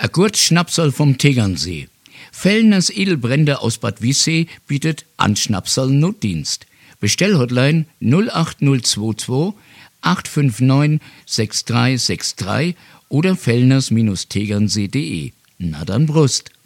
A Kurzschnapsal vom Tegernsee. Fellners Edelbrände aus Bad Wiessee bietet Anschnapsal Notdienst. Bestellhotline 08022 859 6363 oder fellners-tegernsee.de. Na dann Brust.